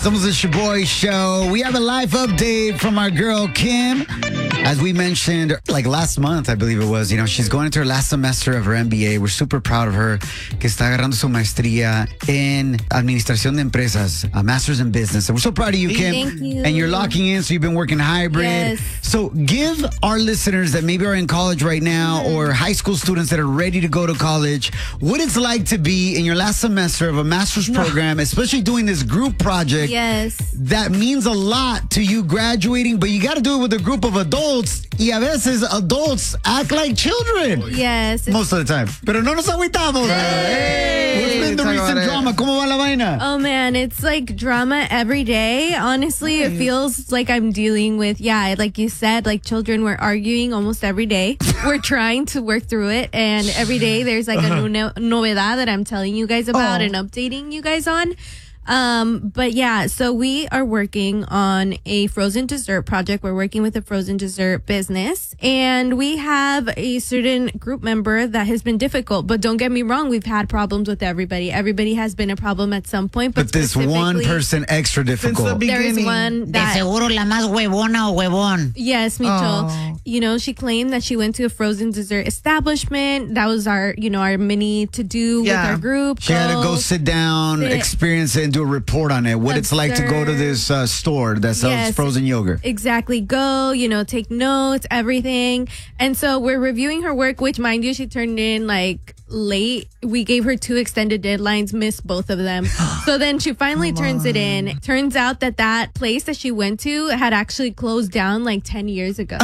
Somos the Shaboy Show. We have a live update from our girl, Kim. As we mentioned, like last month, I believe it was, she's going into her last semester of her MBA. We're super proud of her, que está agarrando su maestría en Administración de Empresas, a master's in business. So we're so proud of you, Kim. Thank you. And you're locking in, so you've been working hybrid. Yes. So give our listeners that maybe are in college right now or high school students that are ready to go to college what it's like to be in your last semester of a master's program, especially doing this group project. Yes. That means a lot to you graduating, but you got to do it with a group of adults. Y a veces adults act like children. Yes. Most of the time. Pero no nos agüitamos. Hey. What's been the recent drama? ¿Cómo va la vaina? Oh, man, it's like drama every day. Honestly, it feels like I'm dealing with, like you said, like children. We're arguing almost every day. We're trying to work through it. And every day there's like a novedad that I'm telling you guys about and updating you guys on. But yeah, so we are working on a frozen dessert project. We're working with a frozen dessert business, and we have a certain group member that has been difficult. But don't get me wrong, we've had problems with everybody. Everybody has been a problem at some point. But this one person extra difficult. There is one that... De seguro la más huevona o huevón. Yes, Micho. She claimed that she went to a frozen dessert establishment. That was our mini to-do with our group. She had to go sit down, experience it, and do a report on it. What it's like to go to this store that sells frozen yogurt. Exactly. Go, take notes, everything. And so we're reviewing her work, which, mind you, she turned in like late. We gave her 2 extended deadlines, missed both of them. So then she finally turns it in. Turns out that place that she went to had actually closed down like 10 years ago.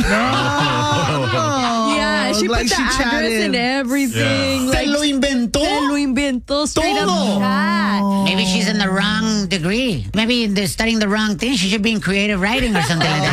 Yeah, she put the address and everything. Te lo inventó. Straight up chat. Maybe she's in the wrong degree. Maybe they're studying the wrong thing. She should be in creative writing or something like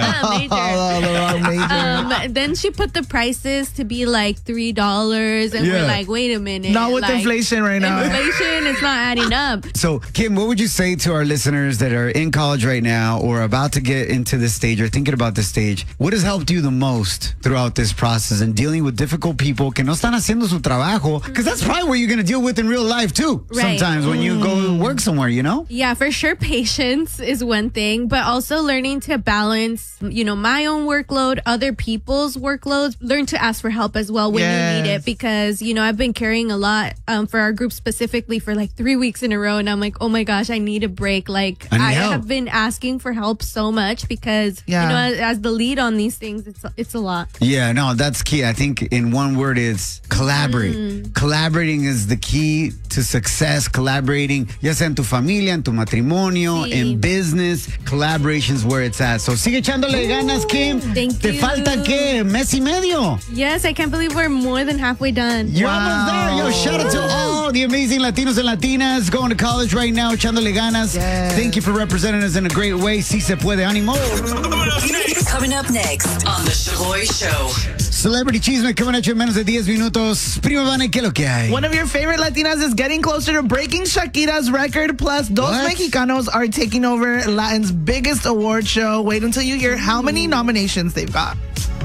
that. Then she put the prices to be like $3, and we're like, wait a minute. Not with inflation right now. Inflation is not adding up. So, Kim, what would you say to our listeners that are in college right now or about to get into this stage or thinking about this stage? What has helped you the most throughout this process and dealing with difficult people que no están haciendo su trabajo? Because that's probably what you're going to deal with in real life, too. Right. Sometimes when you go work somewhere, Yeah, for sure. Patience is one thing, but also learning to balance, my own workload, other people's workloads. Learn to ask for help as well when you need it, because, I've been carrying a lot for our group specifically for like 3 weeks in a row. And I'm like, oh my gosh, I need a break. Like, I have been asking for help so much because, as the lead on these things, it's a lot. Yeah, no, that's key. I think in one word is collaborate. Collaborating is the key to success. Collaborating, ya sea en tu familia, en tu matrimonio, en business. Collaboration's where it's at. So sigue echándole ganas, Kim. Thank ¿Te you. falta qué? ¿Mes y medio? Yes, I can't believe we're more than halfway done. You're almost there. Yo, shout out to all the amazing Latinos and Latinas going to college right now, echándole ganas. Yes. Thank you for representing us in a great way. Si se puede, ánimo. Coming up next on The Shaboy Show. Celebrity Chisme coming at you in menos de 10 minutos. Prima Vane, ¿qué lo que hay? One of your favorite Latinas is getting closer to breaking Shakira's record. Plus, Dos Mexicanos are taking over Latin's biggest award show. Wait until you hear how many nominations they've got.